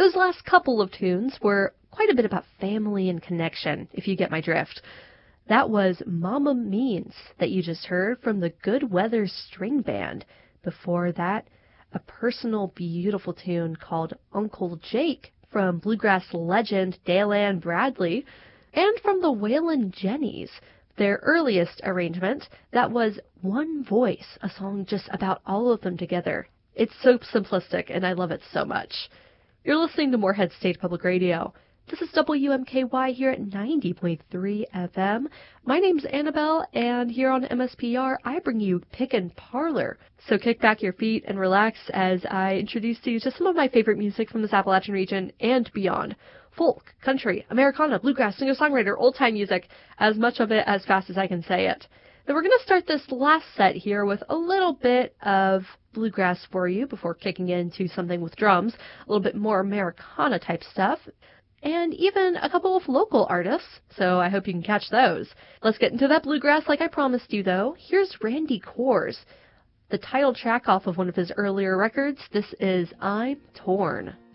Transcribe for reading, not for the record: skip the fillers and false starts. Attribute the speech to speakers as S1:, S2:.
S1: Those last couple of tunes were quite a bit about family and connection, if you get my drift. That was Mama Means that you just heard from the Good Weather String Band. Before that, a personal, beautiful tune called Uncle Jake from bluegrass legend Dale Ann Bradley, and from the Waylon Jennies, their earliest arrangement, that was One Voice, a song just about all of them together. It's so simplistic, and I love it so much. You're listening to Morehead State Public Radio. This is WMKY here at 90.3 FM. My name's Annabelle, and here on MSPR, I bring you Pickin' Parlor. So kick back your feet and relax as I introduce you to some of my favorite music from this Appalachian region and beyond. Folk, country, Americana, bluegrass, singer-songwriter, old-time music, as much of it as fast as I can say it. Then we're going to start this last set here with a little bit of bluegrass for you before kicking into something with drums, a little bit more Americana-type stuff, and even a couple of local artists, so I hope you can catch those. Let's get into that bluegrass like I promised you, though. Here's Randy Kohrs, the title track off of one of his earlier records. This is I'm Torn.